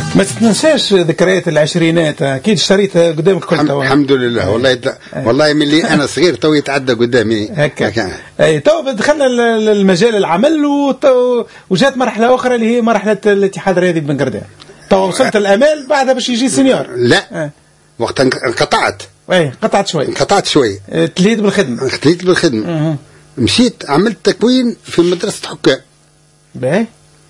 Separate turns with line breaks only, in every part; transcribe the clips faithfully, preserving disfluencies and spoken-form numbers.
ما تتنساش ذكريات العشرينات اكيد شريتها قدامك كل تو.
الحمد لله والله د... والله ملي انا صغير تو يتعدى قدامي
هكا. اي تو دخلنا المجال العمل وتو... وجات مرحله اخرى اللي هي مرحله الاتحاد الرياضي بن قردان. تو وصلت الامال بعدها باش يجي سينيور.
لا أه. وقت انقطعت.
اي قطعت شوي.
انقطعت شوي.
تليت بالخدمه.
تليت بالخدمه. أه. مشيت عملت تكوين في مدرسه حكام.
باهي.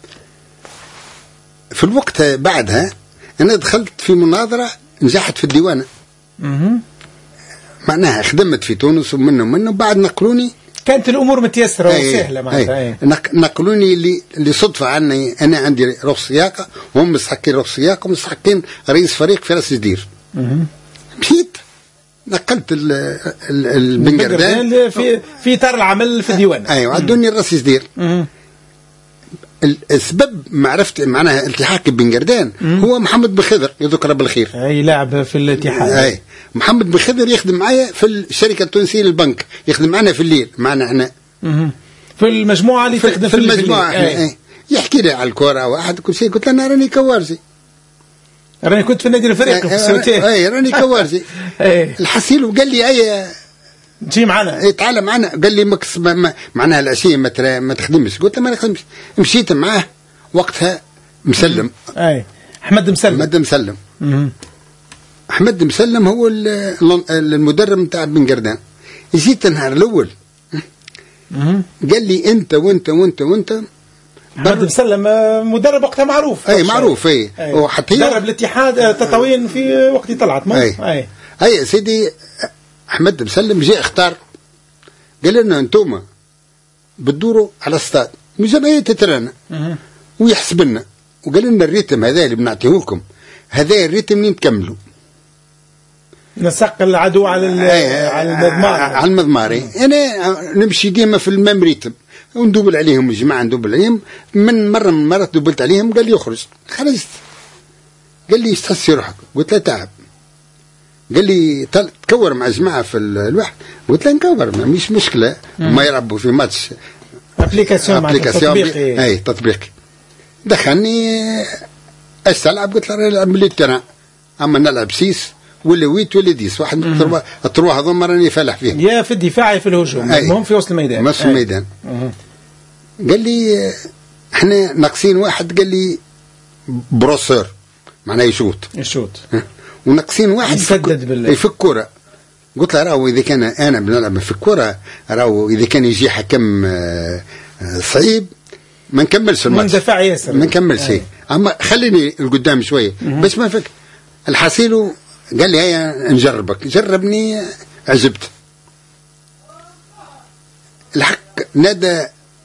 في الوقت بعدها أنا دخلت في مناظرة نجحت في الديوانة.
اها.
معناها خدمت في تونس ومنه ومنه بعد نقلوني.
كانت الأمور متيسرة وسهلة معناتها.
نقلوني اللي اللي صدفة عني أنا عندي رخص سياقة وهم مستحقين رخص سياقة ومستحقين رئيس فريق في راس جدير.
اها.
مشيت نقلت البن قردان
في في إطار العمل في الديوانة.
أيوة عدوني راس جدير.
اها.
السبب معرفت معناها التحاقي بن قردان هو محمد بن خضر يذكر بالخير.
اي لاعب في الاتحاد.
اي محمد بن خضر يخدم معايا في الشركه التونسيه للبنك، يخدم معنا في الليل معنا احنا.
اها. في المجموعه اللي تخدم
في, في المجموعه احنا. اي. يحكي لي على الكره واحد كل شيء، قلت له انا راني كوارزي.
راني كنت في النادي الفريق في السوتيه.
اي راني كوارزي. الحسيل وقال لي اي
تجي معنا.
اي تعال معنا، قال لي مكس معناها العشيه ما ما تخدمش، قلت له ما نخدمش. مشيت معاه وقتها مسلم.
اي احمد مسلم.
احمد مسلم.
اها.
احمد مسلم هو المدرب نتاع بن قردان. جيت النهار الاول.
اها.
قال لي انت وانت وانت وانت.
احمد مسلم مدرب وقتها معروف.
اي معروف. اي
وحتى درب الاتحاد تطاوين في وقت طلعت.
اي اي اي سيدي احمد مسلم جاء اختار، قال لنا انتم بتدوروا على استاد جمعيه تترانا ويحسب لنا، وقال لنا الريتم هذا اللي بنعطيه لكم هذا الريتم اللي نكملوا.
نسق العدو على على المضمار.
على المضماري انا نمشي ديما في المام ريتم وندوبل عليهم الجماعه ندوبل عليهم. من مره من مرات دوبلت عليهم قال لي اخرج. خرجت. قال لي استحسي روحك، قلت له تعب. قال لي تكور مع جماعه في الواحد، قلت له نكور ما مش مشكله. ما يلعبوا في ماتش
ابليكاسيون تطبيقي.
اي تطبيقي. دخلني اش تلعب؟ قلت له نلعب ملي ترى، اما نلعب سيس ولا ويت ولا ديس واحد من التروح هذوما راني فالح فيهم.
يا في الدفاع في الهجوم، المهم في وسط الميدان.
وسط الميدان. قال لي احنا ناقصين واحد، قال لي بروسور معناه يشوط
يشوط
وناقصين واحد
يسدد بالله
في الكرة. قلت له راهو اذا كان انا بنلعب في الكرة راهو اذا كان يجي حكم صعيب ما نكملش الماتش.
من دفاع ياسر
ما نكملش شيء. اما خليني لقدام شويه بس ما فك. الحصيل قال لي هيا نجربك. جربني عجبت. الحق نادى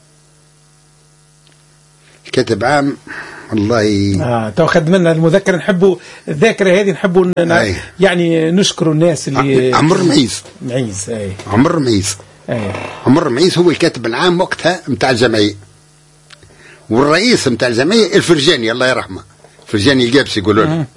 الكاتب عام والله.
اه تو خد منا المذكر. نحبوا الذاكره هذه نحبوا يعني نشكروا الناس اللي
عمر معيز.
معيز اي
عمر معيز.
اي
عمر معيز هو الكاتب العام وقتها نتاع الجمعيه، والرئيس نتاع الجمعيه الفرجاني الله يرحمه، فرجاني القابسي يقولوا له.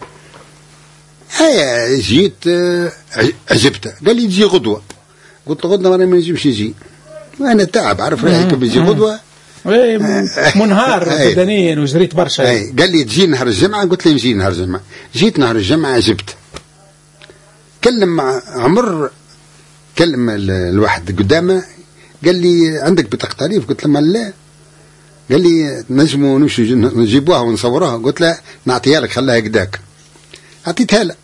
هيا جيت عجبته. قال لي تجي غدوه. قلت له غدوه انا ما نجمش نجي، انا تعب عارف روحي كيف بيجي غدوه
منهار بدنيا وجريت برشا.
قال لي تجي نهار الجمعه. قلت له نجي نهار الجمعه. جيت نهار الجمعه عجبت. كلم مع عمر، كلم الواحد قدامه قال لي عندك بطاقه تعريف؟ قلت له ما لا. قال لي نجموا نمشي نجيبوها ونصوروها. قلت له نعطيها لك خليها هكذاك. عطيتها له.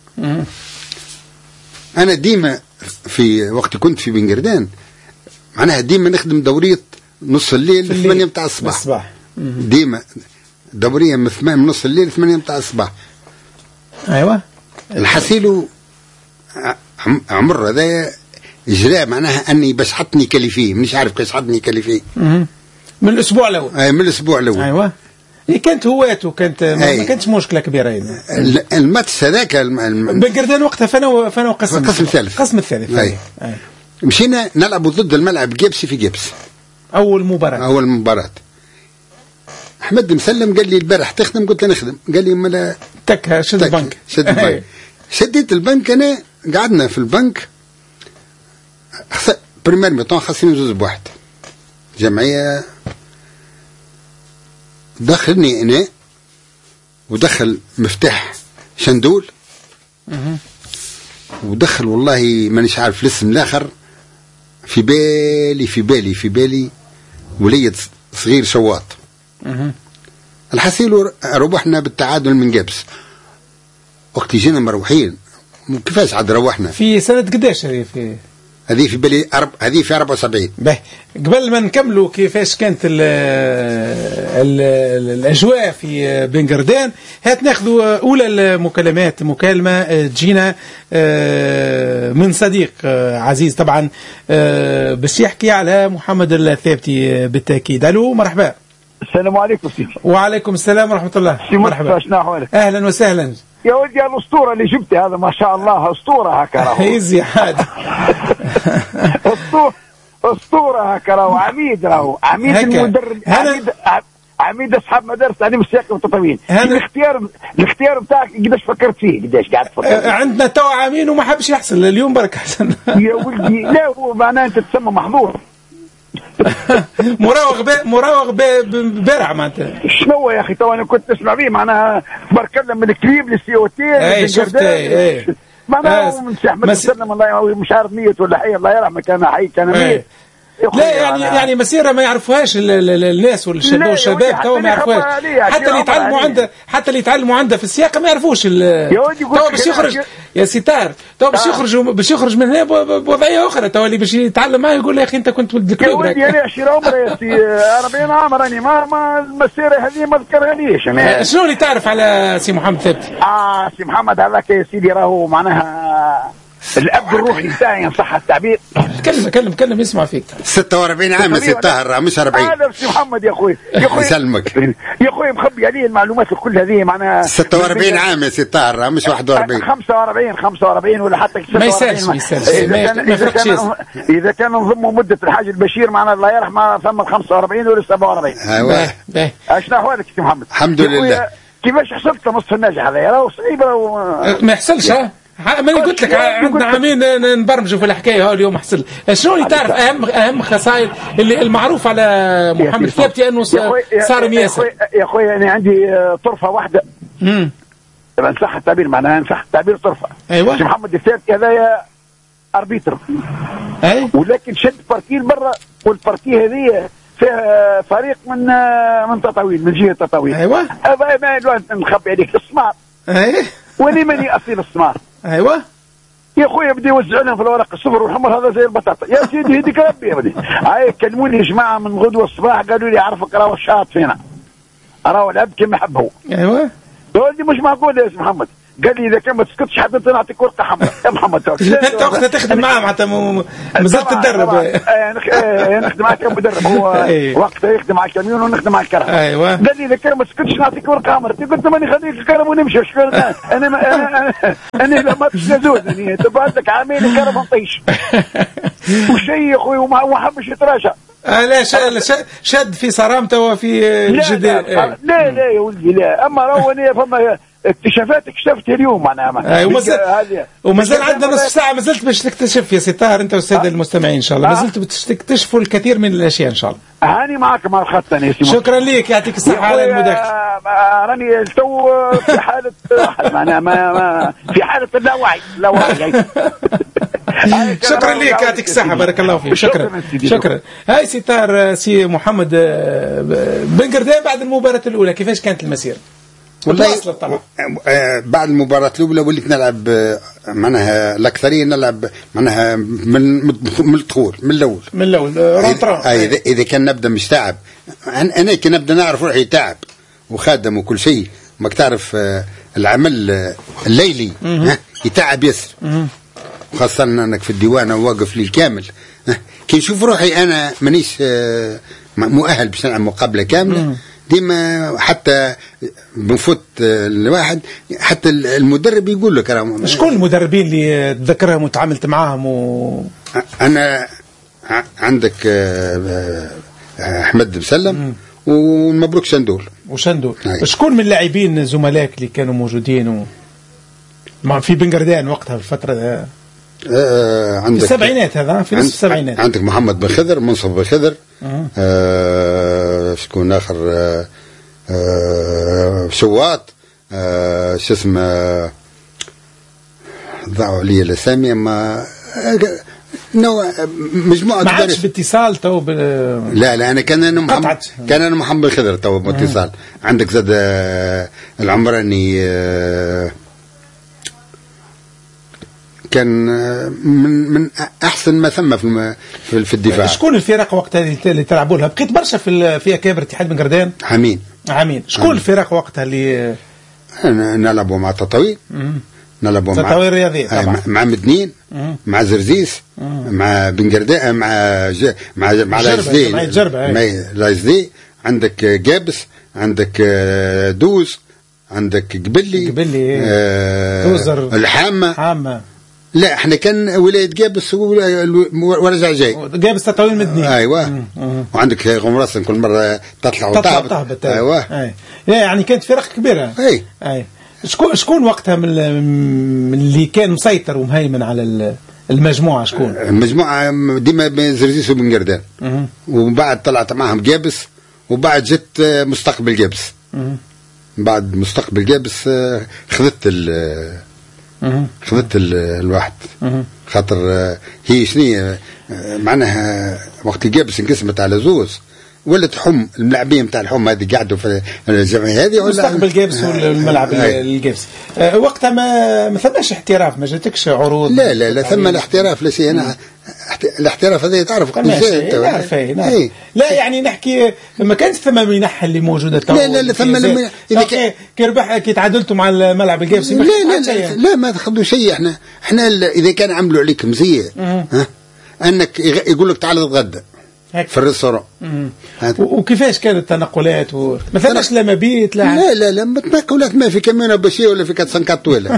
انا ديما في وقت كنت في بن قردان معناها ديما نخدم دوريه نص الليل ل ثمانية متاع الصباح.
الصباح
ديما دوريه من نص الليل ل ثمانية متاع الصباح.
ايوه
الحسيلو عمر هذا اجراء معناها اني باش حطني كلفيه، مانيش عارف كيفاش حطني كلفيه.
من الاسبوع الاول.
اي من الاسبوع الاول.
ايوه هي كانت هواته، كانت ما كانتش مشكله كبيره يعني.
الماتش هذاك
بن قردان وقتها فانا فانا قسم
القسم الثالث.
القسم الثالث.
أي. أي. مشينا نلعبوا ضد الملعب جيبسي في جيبس.
اول مباراه.
اول مباراه. احمد مسلم قال لي البارح تخدم؟ قلت له نخدم. قال لي ملا
تك شد البنك.
شد البنك. شديت البنك. انا قعدنا في البنك بريمير ميطون خاصين زوز بواحد. جمعيه دخلني انا ودخل مفتاح شندول ودخل والله مانيش عارف الاسم الاخر في بالي في بالي في بالي وليد صغير شواط. الحسيل روحنا بالتعادل من قابس. وقت جينا مروحين كيفاش عاد روحنا
في سنة قداش هذه؟ في
هذه في بالي أرب... هذه في أربعة وسبعين.
باهي قبل ما نكملوا كيفاش كانت ال ال الأجواء في بنقردان، هات ناخذوا أولى المكالمات. مكالمة تجينا من صديق عزيز طبعا باش يحكي على محمد الثابتي بالتأكيد. ألو مرحبا.
السلام عليكم سيدي.
وعليكم السلام ورحمة الله.
مرحبا. شنو أحوالك؟
أهلا وسهلا.
يا ودي الأسطورة اللي جبتها هذا ما شاء الله أسطورة هكا راهو.
يزي حاد.
أسطورة أسطورة هكا راهو عميد راهو عميد المدرب عميد عميد أصحاب مدارس تعليم السياقة والتطوين. الاختيار الاختيار بتاعك قداش فكرت فيه قداش قاعد تفكر؟
عندنا تو عامين وما حبش يحصل اليوم برك حسن.
يا ولدي لا هو معناه أنت تسمى محظور.
مراوغ ب... مراوغ ب... بارع معناتها.
شنو يا اخي تو انا كنت نسمع به معناها بتكلم من الكليب للسيوتين.
اي شفت اي
معناها من سي احمد سلم الله مش عارف ميت ولا حي الله يرحمه كان حي كان ميت.
لا يعني يعني مسيره ما يعرفوهاش الناس والشباب تو ما يعرفوهاش. حتى اللي يتعلموا عنده حتى اللي يتعلموا عنده في السياقه ما يعرفوش. تو باش يخرج يا ستار تو باش يخرج باش يخرج من هنا بوضعيه اخرى. تو اللي باش يتعلم معاه يقول يا اخي انت كنت ولد الكلوب.
يا ودي انا عشرين عمري يا سي أربعين عام راني ما ما المسيره هذه ما ذكرهاليش انا.
شنو اللي تعرف على سي محمد ثابت؟
اه سي محمد هذاك يا سيدي راهو معناها الاب الروحي نتاعي ان صح التعبير.
كلم كلم كلم يسمع فيك.
ستة وأربعين عام سي طاهر مش أربعين.
هذا سي محمد يا اخوي يا اخوي
يسلمك
يا اخوي مخبي علي المعلومات الكل هذه معناها
ستة وأربعين عام سي طاهر مش واحد وأربعين.
خمسة وأربعين خمسة وأربعين ولا حتى
ما يسالش ما يسالش
اذا كان اذا كان نضموا مده الحاج البشير معنا الله يرحمه ثم خمسة وأربعين ولا سبعة وأربعين.
ايوه
اشنو احوالك سي محمد؟
الحمد لله.
كيفاش حسبت نصف الناجح هذا؟ راهو صعيب راهو
ما يحصلش. ماني قلت لك عندنا عامين نبرمجوا في الحكايه. هو اليوم حصل. شنو اللي تعرف اهم اهم خصائص اللي المعروف على محمد ثابتي انه صار ياسر؟
يا اخوي انا عندي طرفه واحده امم ان صح التعبير معناها ان صح التعبير طرفه.
ايوه
محمد الثابتي هذايا اربيتر
اي
ولكن شد بارتي برا والبارتي هذه فيها فريق من من تطاوين من جهه تطاوين.
ايوه
هذا ما نخبي عليك السمار.
اي
ولي ماني اصيل السمار.
ايوه
يا خويا بدي يوزعوا لهم في الورق الصفر والحمر هذا زي البطاطا يا سيدي هذيك ربي يا بدي. هاي كلموني جماعه من غدوه الصباح قالوا لي عرفك راهو الشاط فينا راهو العبد كما يحبه.
ايوه
قلت مش معقول يا سي محمد. قال لي اذا كان ما تسكتش حتى نعطيك ورقه حمراء يا محمد.
انت وقتها تخدم معاه معناتها ما زلت تدرب.
نخدم معاه كمدرب هو وقتها يخدم على الكاميون ونخدم على الكرم.
ايوه
قال لي اذا كان ما تسكتش نعطيك ورقه حمراء. قلت ماني خليك الكرم ونمشي. انا انا انا ما تشنزوز يعني تبعد لك عامين الكرم نطيش وشيء يا اخوي وما حبش يتراشى.
آه لا شاد شاد في صرامته وفي الجدير.
لا, لا لا يا ولدي لا. اما رواني فما اكتشافات اكتشفتها اليوم معناها.
اي ومازال ومازال عندنا نصف ساعه ما زلت باش تكتشف يا سي طاهر انت والساده المستمعين ان شاء الله. ما زلت باش تكتشفوا الكثير من الاشياء ان شاء الله.
هاني معك مع الخط يا سي.
شكرا لك يعطيك الصحه على المداخله.
راني تو في حاله معناها ما, ما في حاله لا وعي لا وعي.
شكرا لك يعطيك الصحه بارك الله فيك. شكرا شكرا. هاي سي طاهر سي محمد بنقردان بعد المباراه الاولى كيفاش كانت المسيره؟
والله بعد المباراة الأولى وليت نلعب معناها الأكثرية نلعب معناها من من الدخول من الأول
من الأول رونترون.
إذا إذا كان نبدأ مش تعب أنا كي نبدأ نعرف روحي تعب وخادم وكل شيء ما تعرف العمل الليلي يتعب ياسر خاصة أنك في الديوان واقف لي الكامل كي نشوف روحي أنا مانيش مؤهل باش نلعب مقابلة كاملة. ديما حتى بنفوت الواحد حتى المدرب يقول لك
راه شكون المدربين اللي تذكرهم وتعاملت معاهم و...
انا عندك احمد مسلم ومبروك شندول
وشندول. شكون من اللاعبين زملائك اللي كانوا موجودين و... مع في بنقردان وقتها في الفتره
آه عندك
في السبعينات هذا في نصف السبعينات
عندك محمد بن خضر منصف بن خضر آه شكون اخر آه آه شواط آه شو اسمه، ضاعوا لي الاسامي، ما نوع مجموعه
ما عادش باتصال تو ب...
لا لا انا كان انا محمد كان انا محمد خضر تو باتصال. عندك زاد العمراني كان من من احسن ما ثم في في الدفاع.
شكون الفرق وقتها اللي تلعبوا لها؟ بقيت برشا في في اكابر اتحاد بن قردان.
عمين
عمين. شكون الفرق وقتها اللي
نلعبوا مع تطاوين، نلعبوا مع
تطاوين رياضيه طبعا،
مع مدنين، مع زرزيس، مع بن قردان، مع ج... مع مع لايزدي، مع لايزدي. عندك جابس، عندك دوز، عندك قبلي
قبلي
آه دوزر الحامه
حامه.
لا احنا كان ولايه جابس ورجع جاي
جابس تطاوين مدني.
ايوه مم. مم. وعندك غمراس كل مره تطلع
وتهبط. ايوه أي. يعني كانت فرق كبيره.
اي
اي. شكون شكون وقتها من اللي كان مسيطر ومهيمن على المجموعه؟ شكون
المجموعه؟ ديما بين زرزيس وبن قردان، ومن بعد طلعت معهم جابس، وبعد جت مستقبل جابس. مم. بعد مستقبل جابس خذت ال خذت الواحد، خاطر هي شنية معناها وقت الجابس انقسمت على زوز، ولت حم الملاعبين نتاع الحم هذه قعدوا في الجمعيه هذه،
مستقبل جابس والملعب الجابس. أه وقتها ما ما ثماش احتراف، ما جاتكش عروض؟
لا لا لا ثم الاحتراف لا شيء. انا الاحتراف هذا تعرف قبل
شيء. لا يعني نحكي ما كانش ثم منحه اللي موجوده تو.
لا لا لا ثم لما
كي كربح كي تعادلتوا مع الملعب الجابسي.
لا لا لا, لا ما تاخذوا شيء. احنا احنا اذا كان عملوا عليك مزيه ها انك يقول لك تعال تتغدى في الريستوران.
وكيفاش كانت التنقلات و... ما ثماش لا مبيت لا
لا لا لا تنقلات ما في كمينة بشيء ولا في كتسنكات ولا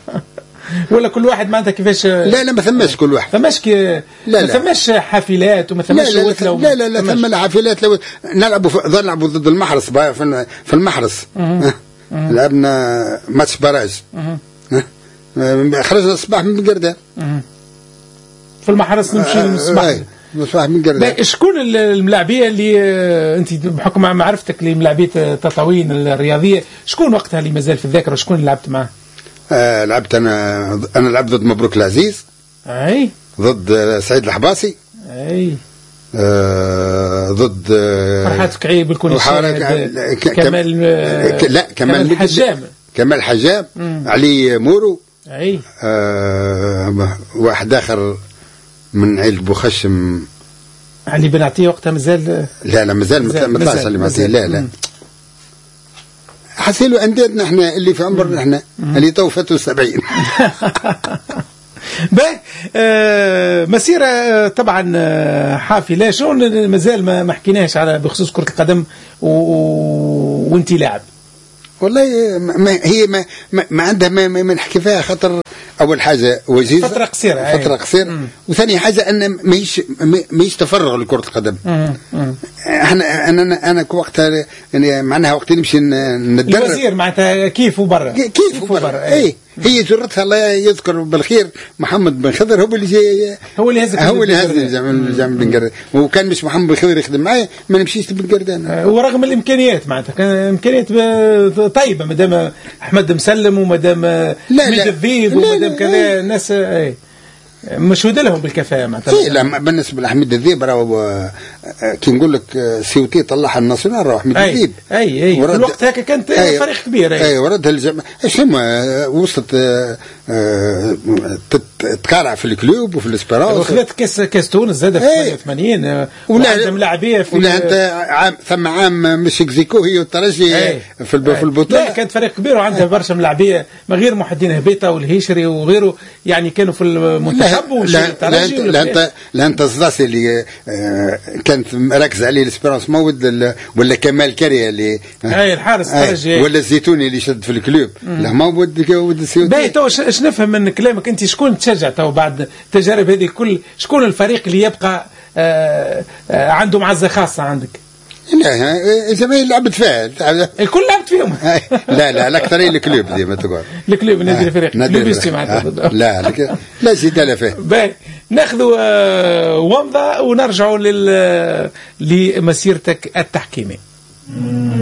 ولا كل واحد معناتها كيفاش؟
لا لا ما ثماش كل واحد.
ثماش كي... ما ثماش حافلات وما ثماش
لا لا لا لا, لا, لا ثم حافلات. لو نلعبوا ف... نلعبوا ضد المحرس في في المحرس لعبنا ماتش باراج، خرجنا الصباح من قردان
في المحرس نمشي الصباح
مصباح من قردان.
شكون الملاعبيه اللي انت بحكم معرفتك لملاعبيه تطاوين الرياضيه، شكون وقتها اللي مازال في الذاكره وشكون اللي لعبت معاه؟
آه لعبت انا انا لعبت ضد مبروك العزيز،
اي
ضد سعيد الحباسي،
اي
آه ضد
فرحات كعيب الكوني
كمال لا كمال
الحجام
كمال الحجام، علي مورو،
اي
آه واحد اخر من عيل بوخشم،
علي بن عطيه وقتها مازال.
لا لا مازال ما طلعش علي بن عطيه. لا لا حسيلوا اندادنا احنا اللي في عمرنا احنا اللي تو فاتوا السبعين.
باهي آه مسيره طبعا آه حافله. شلون مازال ما, ما حكيناش على بخصوص كره القدم و... وانت لاعب؟
والله ما هي ما, ما, ما عندها ما, ما نحكي فيها، خاطر اول حاجه وجيزه
فتره قصيره
فتره قصيره، وثاني حاجه ان ماهيش ماهيش تفرغ لكره القدم. احنا انا انا وقتها يعني معناها وقت نمشي نتدرب
الوزير معناتها كيف وبرا
كيف وبرا اي هي جرتها الله يذكر بالخير محمد بن خضر، هو اللي جاي
هو اللي هزك
هو اللي هزني جامع بن قردان، وكان مش محمد بن خضر يخدم معايا ما نمشيش لبن قردان.
ورغم الامكانيات معناتها كان امكانيات طيبه، مادام احمد مسلم ومادام ميد الذيب ومادام كذا الناس اي مشهود لهم بالكفاءه معناتها.
اي لا بالنسبه لاحمد الذيب راهو كي نقول لك سيوتي طلعها الناسيونال راهو احمد الذيب.
اي اي في الوقت هكا كانت
أي
فريق كبير.
اي, أي وردها الجماعه ايش هما وصلت تتقارع في الكلوب وفي الاسبيرانس،
وخذت كاس كاس تونس زاد في ثمانية وثمانين ولا ملاعبيه في
ولا انت عام ثم عام مش اكزيكو هي والترجي في البطوله.
لا كانت فريق كبير وعندها برشا ملاعبيه ما غير محي الدين هبيطه والهيشري وغيره، يعني كانوا في المنتخب.
لا لا انت لا انت لا انت الزاسي اللي آه كانت مركز عليه الاسبيرانس مود ولا كمال كاريه اللي
اي الحارس الترجي
ولا الزيتوني اللي شد في الكلوب. لا ما ود ود السيوطي.
باهي تو اش نفهم من كلامك انت شكون تشجع تو بعد التجارب هذه الكل؟ شكون الفريق اللي يبقى آه آه عنده معزه خاصه عندك؟
لا زمان لعبت فيها
الكل لعبت فيهم.
لا لا الاكثريه الكلوب زي ما تقول
الكلوب نادي الفريق لوبيستي معناتها.
لا لا لا زيد لا فيه.
باهي ناخذوا آه ومضه ونرجعوا لل لمسيرتك التحكيميه.